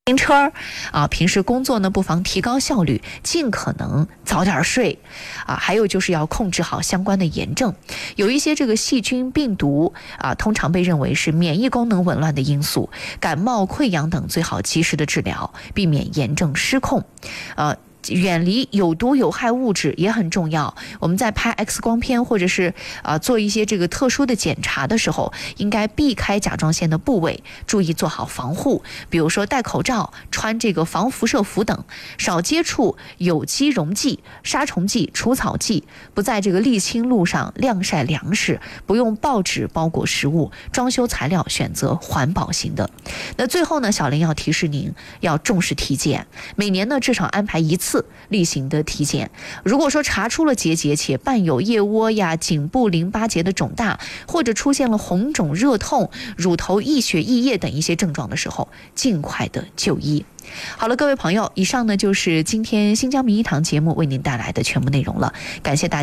车平时工作呢不妨提高效率，尽可能早点睡还有就是要控制好相关的炎症。有一些这个细菌病毒通常被认为是免疫功能紊乱的因素，感冒溃疡等最好及时的治疗，避免炎症失控。远离有毒有害物质也很重要。我们在拍 X 光片或者是做一些这个特殊的检查的时候，应该避开甲状腺的部位，注意做好防护，比如说戴口罩、穿这个防辐射服等，少接触有机溶剂、杀虫剂、除草剂，不在这个沥青路上晾晒粮食，不用报纸包裹食物，装修材料选择环保型的。那最后呢，小玲要提示您要重视体检，每年呢至少安排一次例行的体检。如果说查出了结节且伴有腋窝呀、颈部淋巴结的肿大，或者出现了红肿、热痛、乳头溢血、溢液等一些症状的时候，尽快的就医。好了，各位朋友，以上呢就是今天新疆名医堂节目为您带来的全部内容了，感谢大家。